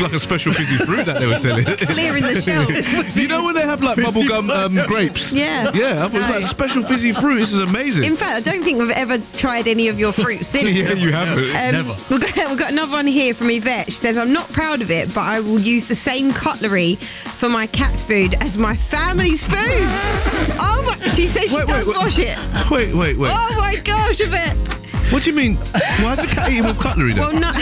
was like a special fizzy fruit that they were selling. Clearing the shelves. You know when they have like bubblegum grapes? Yeah. Yeah, I thought it was like special fizzy fruit. This is amazing. In fact, I don't think we've ever tried any of your fruits since. Yeah, you haven't. Never. We've got another one here from Yvette. She says, I'm not proud of it, but I will use the same cutlery for my cat's food as my family's food. Oh my, she says she does wash it. Wait. Oh my gosh, Yvette. What do you mean? Why is the cat eating with cutlery then? Well, no.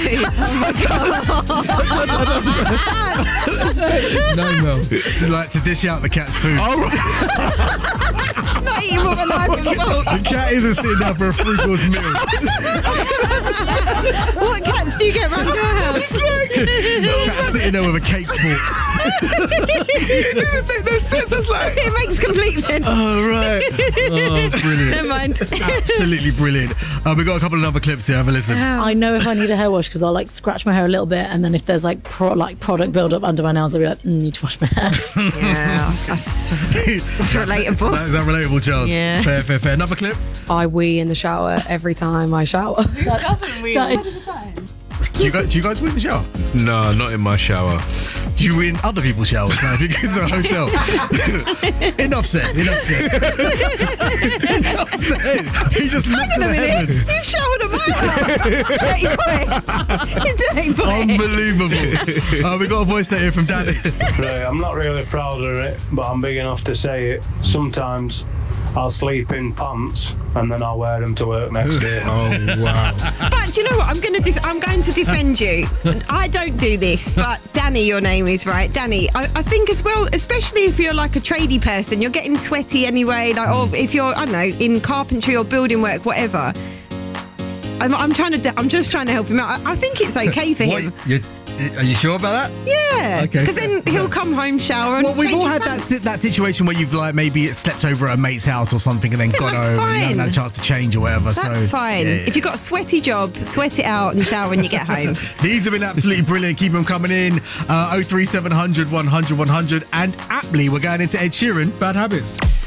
No, Mel. You like to dish out the cat's food. Oh, right. Not eating with a knife and fork. The cat isn't sitting down for a 3 course meal. What cats do you get around your house? Cat's sitting there with a cake fork. It didn't make no sense. I was like, It makes complete sense. oh, right. Oh, brilliant. Never mind. Absolutely brilliant. We've got a couple of other clips here. Have a listen. I know if I need a hair wash because I'll like scratch my hair a little bit, and then if there's like product build up under my nails, I'll be like, need to wash my hair. Yeah, that's relatable. Is that relatable, Charles? Yeah. Fair. Another clip? I wee in the shower every time I shower. Doesn't we? Do you guys wee in the shower? No, not in my shower. Do you wee in other people's showers now if you go to a hotel? Enough said. Enough said. He just looked at the heavens. You showered at my house. You dirty boy. Unbelievable. We got a voice note here from Danny. Right, I'm not really proud of it, but I'm big enough to say it. Sometimes I'll sleep in pants and then I'll wear them to work next day. Oh, wow. But do you know what? I'm going to defend you. I don't do this, but Danny, your name is right. Danny, I think as well, especially if you're like a tradie person, you're getting sweaty anyway. Like, or if you're, I don't know, in carpentry or building work, whatever. I'm just trying to help him out. I think it's okay for him. Are you sure about that? Yeah. Okay. Because then he'll come home, shower, and Well, we've change all his had pants. that situation where you've like maybe slept over at a mate's house or something and then got that's home and you haven't fine. had a chance to change or whatever. That's fine. Yeah. If you've got a sweaty job, sweat it out and shower when you get home. These have been absolutely brilliant. Keep them coming in. 03700 100 100. And aptly, we're going into Ed Sheeran, Bad Habits.